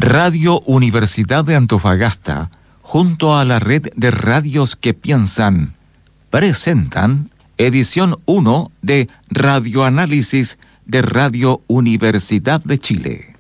Radio Universidad de Antofagasta, junto a la red de radios que piensan, presentan edición 1 de Radioanálisis de Radio Universidad de Chile.